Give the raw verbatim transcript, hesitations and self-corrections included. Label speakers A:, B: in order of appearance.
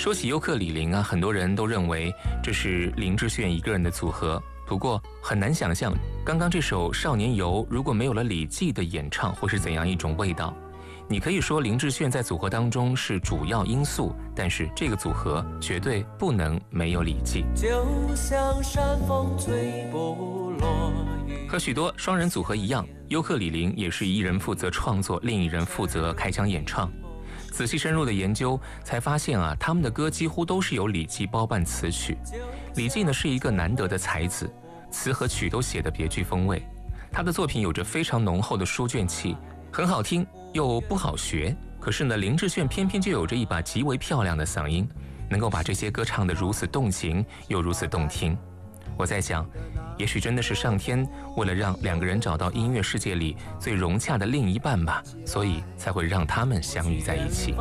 A: 说起尤克里里啊，很多人都认为这是林志炫一个人的组合。不过很难想象，刚刚这首《少年游》如果没有了李记的演唱，会是怎样一种味道？你可以说林志炫在组合当中是主要因素，但是这个组合绝对不能没有李记。
B: 就像山风吹不落雨。
A: 和许多双人组合一样，尤克里里也是一人负责创作，另一人负责开腔演唱。仔细深入的研究才发现啊，他们的歌几乎都是由李记包办词曲。李记呢是一个难得的才子，词和曲都写得别具风味。他的作品有着非常浓厚的书卷气，很好听又不好学。可是呢，林志炫偏偏就有着一把极为漂亮的嗓音，能够把这些歌唱得如此动情又如此动听。我在想，也许真的是上天为了让两个人找到音乐世界里最融洽的另一半吧，所以才会让他们相遇在一起。